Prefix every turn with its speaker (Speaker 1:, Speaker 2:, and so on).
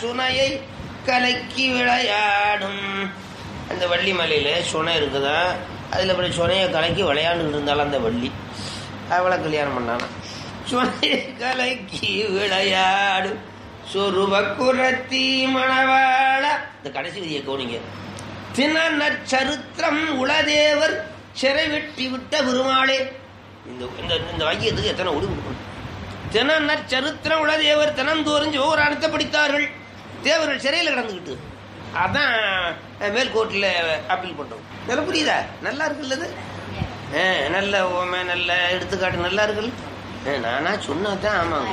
Speaker 1: சுனையை கலக்கி விளையாடும். அந்த வள்ளி மலையில சுனை இருக்குதா, அதுல அப்படி சுனையை கலக்கி விளையாண்டுட்டு இருந்தாலும் அந்த வள்ளி அவளை கல்யாணம் பண்ணானா. சுனையை கலக்கி விளையாடும் சொருவ குரத்தி மணவாள. இந்த கடைசி விதியை கவனிங்க. தின சரித்திரம் உளதேவர் சிறை வெட்டி விட்ட பெருமாளே. இந்த வாக்கியத்துக்கு எத்தனை ஒளி கொடுக்கணும். தின சரித்திரம் உளதேவர் தினந்தோறும் சிவபுராணத்தை படித்தார்கள். தேவர்கள் சிறையில் கிடந்துக்கிட்டு அதான் மேல்கோர்ட்டில் அப்பீல் பண்றோம். நல்ல புரியுதா? நல்லா இருக்குல்லது. நல்ல ஓமை, நல்ல எடுத்துக்காட்டு நல்லா இருக்குல்ல. நானா சொன்னாதான் ஆமாங்க.